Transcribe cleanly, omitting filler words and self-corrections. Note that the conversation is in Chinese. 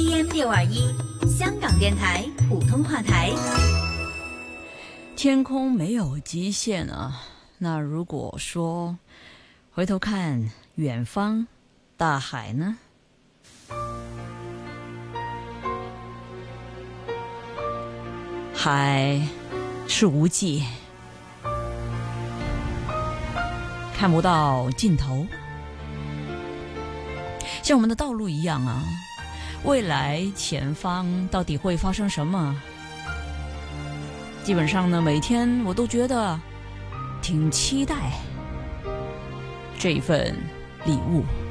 AM621，香港电台普通话台。 天空没有极限啊，那如果说回头看远方大海呢？海是无际，看不到尽头，像我们的道路一样啊，未来前方到底会发生什么？基本上呢，每天我都觉得挺期待这一份礼物。